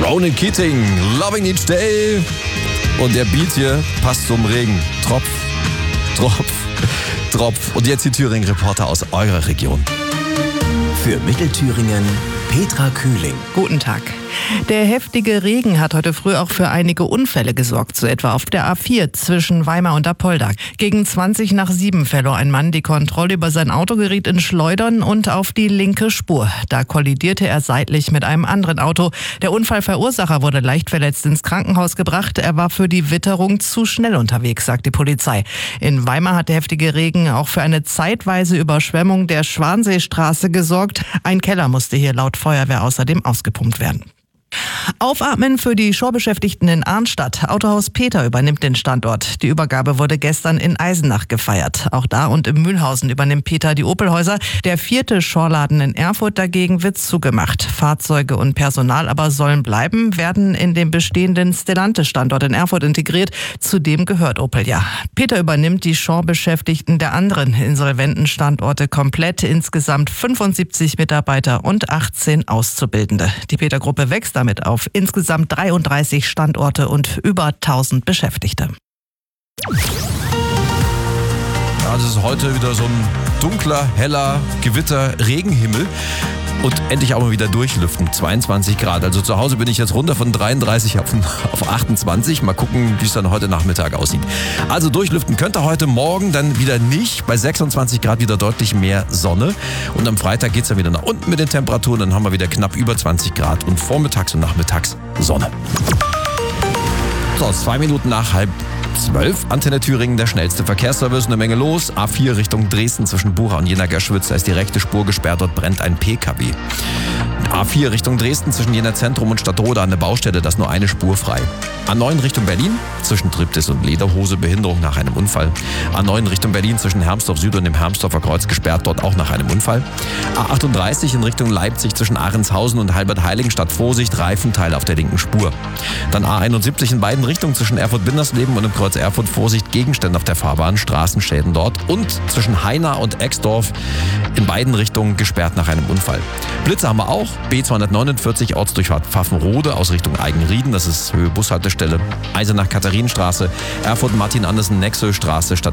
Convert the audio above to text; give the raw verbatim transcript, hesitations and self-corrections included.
Ronan Keating, Loving Each Day. Und der Beat hier passt zum Regen. Tropf, Tropf, Tropf. Und jetzt die Thüringen-Reporter aus eurer Region. Für Mittelthüringen Petra Kühling. Guten Tag. Der heftige Regen hat heute früh auch für einige Unfälle gesorgt, so etwa auf der A vier zwischen Weimar und Apolda. Gegen zwanzig nach sieben verlor ein Mann die Kontrolle über sein Auto, geriet in Schleudern und auf die linke Spur. Da kollidierte er seitlich mit einem anderen Auto. Der Unfallverursacher wurde leicht verletzt ins Krankenhaus gebracht. Er war für die Witterung zu schnell unterwegs, sagt die Polizei. In Weimar hat der heftige Regen auch für eine zeitweise Überschwemmung der Schwanseestraße gesorgt. Ein Keller musste hier laut Feuerwehr außerdem ausgepumpt werden. Aufatmen für die Shore-Beschäftigten in Arnstadt. Autohaus Peter übernimmt den Standort. Die Übergabe wurde gestern in Eisenach gefeiert. Auch da und im Mühlhausen übernimmt Peter die Opelhäuser. Der vierte Shore-Laden in Erfurt dagegen wird zugemacht. Fahrzeuge und Personal aber sollen bleiben, werden in den bestehenden Stellantis-Standort in Erfurt integriert. Zudem gehört Opel ja. Peter übernimmt die Shore-Beschäftigten der anderen insolventen Standorte komplett. Insgesamt fünfundsiebzig Mitarbeiter und achtzehn Auszubildende. Die Peter-Gruppe wächst damit auf insgesamt dreiunddreißig Standorte und über tausend Beschäftigte. Ja, das ist heute wieder so ein dunkler, heller Gewitter-Regenhimmel. Und endlich auch mal wieder durchlüften. zweiundzwanzig Grad. Also zu Hause bin ich jetzt runter von dreiunddreißig auf, auf achtundzwanzig. Mal gucken, wie es dann heute Nachmittag aussieht. Also durchlüften könnte heute Morgen dann wieder nicht. Bei sechsundzwanzig Grad wieder deutlich mehr Sonne. Und am Freitag geht es dann wieder nach unten mit den Temperaturen. Dann haben wir wieder knapp über zwanzig Grad und vormittags und nachmittags Sonne. So, zwei Minuten nach halb zwölf. Antenne Thüringen, der schnellste Verkehrsservice, eine Menge los. A vier Richtung Dresden zwischen Bucha und Jena-Gerschwitz, da ist die rechte Spur gesperrt, dort brennt ein P K W. A vier Richtung Dresden zwischen Jena Zentrum und Stadtroda an der Baustelle, da ist nur eine Spur frei. A neun Richtung Berlin zwischen Triptis und Lederhose, Behinderung nach einem Unfall. A neun Richtung Berlin zwischen Hermsdorf Süd und dem Hermsdorfer Kreuz gesperrt, dort auch nach einem Unfall. A achtunddreißig in Richtung Leipzig zwischen Ahrenshausen und Halbert-Heiligenstadt, Vorsicht, Reifenteil auf der linken Spur. Dann A einundsiebzig in beiden Richtungen zwischen Erfurt-Bindersleben und im Kreuz Erfurt, Vorsicht, Gegenstände auf der Fahrbahn, Straßenschäden dort. Und zwischen Heina und Exdorf in beiden Richtungen gesperrt nach einem Unfall. Blitze haben wir auch. B zweihundertneunundvierzig, Ortsdurchfahrt Pfaffenrode aus Richtung Eigenrieden, das ist Höhe Bushaltestelle. Eisenach-Katharinenstraße, Erfurt-Martin-Andersen-Nexö-Straße, Stadt